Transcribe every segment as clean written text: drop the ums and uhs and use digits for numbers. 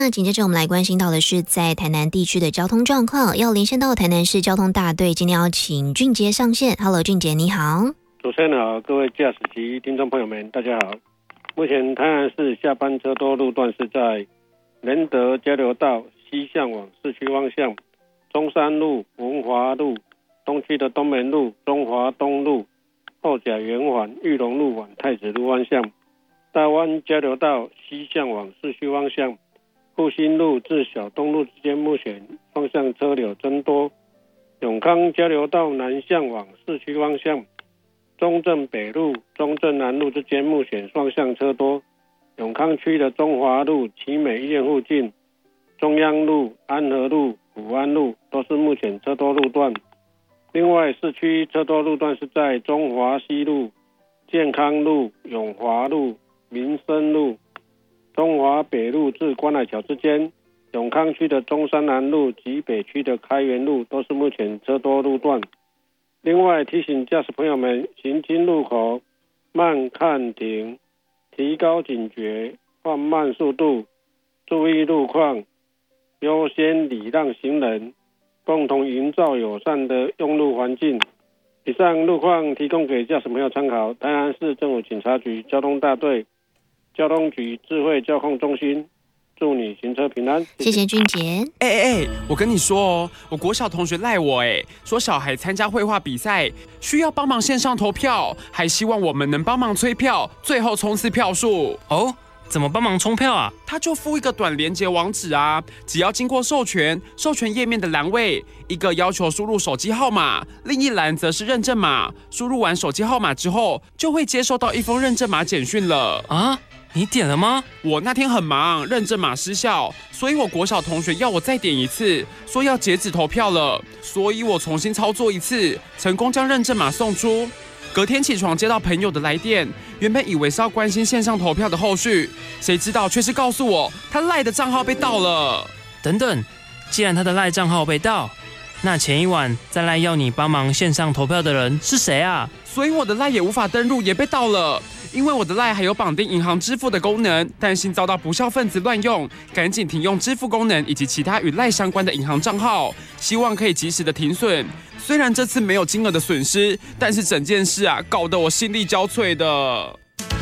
那紧接着我们来关心到的是在台南地区的交通状况，要连线到台南市交通大队，今天要请俊杰上线。Hello， 俊杰你好。 主持人好，各位驾驶及听众朋友们，大家好。目前台南市下班车多路段是在仁德交流道西向往市区方向，中山路、文华路、东区的东门路、中华东路、后甲圆环、裕隆路往太子路方向，大湾交流道西向往市区方向，复兴路至小东路之间目前方向车流增多，永康交流道南向往市区方向，中正北路、中正南路之间目前双向车多，永康区的中华路、奇美医院附近、中央路、安和路、普安路都是目前车多路段。另外，市区车多路段是在中华西路、健康路、永华路、民生路、中华北路至关海桥之间，永康区的中山南路及北区的开元路都是目前车多路段。另外提醒驾驶朋友们，行经路口慢看停，提高警觉，放慢速度，注意路况，优先礼让行人，共同营造友善的用路环境。以上路况提供给驾驶朋友参考。台南市政府警察局交通大队交通局智慧交控中心，祝你行车平安。 谢谢俊杰。 我跟你说哦，我国小同学赖我说小孩参加绘画比赛需要帮忙线上投票，还希望我们能帮忙催票，最后冲刺票数。 哦，怎么帮忙冲票啊？ 他就附一个短连结网址啊，只要经过授权页面的栏位，一个要求输入手机号码，另一栏则是认证码。输入完手机号码之后，就会接收到一封认证码简讯了啊。你点了吗？ 我那天很忙，认证码失效，所以我国小同学要我再点一次，说要截止投票了，所以我重新操作一次，成功将认证码送出。隔天起床接到朋友的来电，原本以为是要关心线上投票的后续，谁知道却是告诉我他赖的账号被盗了。 等等，既然他的赖账号被盗，那前一晚在赖要你帮忙线上投票的人是谁啊？ 所以我的赖也无法登入，也被盗了。因为我的赖还有绑定银行支付的功能，担心遭到不肖分子乱用，赶紧停用支付功能以及其他与赖相关的银行账号，希望可以及时的停损。虽然这次没有金额的损失，但是整件事搞得我心力交瘁的。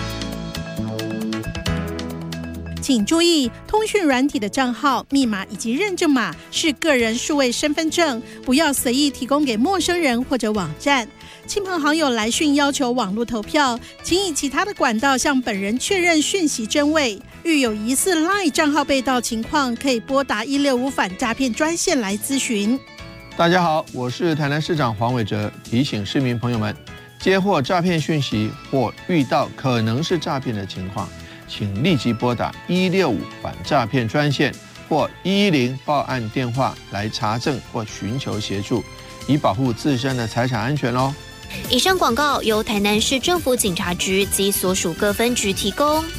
请注意，通讯软体的账号、密码以及认证码是个人数位身份证，不要随意提供给陌生人或者网站。亲朋好友来讯要求网络投票，请以其他的管道向本人确认讯息真伪。遇有疑似 LINE 账号被盗情况，可以拨打165反诈骗专线来咨询。 大家好，我是台南市长黄伟哲，提醒市民朋友们，接获诈骗讯息或遇到可能是诈骗的情况，请立即拨打165反诈骗专线或110报案电话来查证或寻求协助，以保护自身的财产安全哦。 以上广告由台南市政府警察局及所属各分局提供。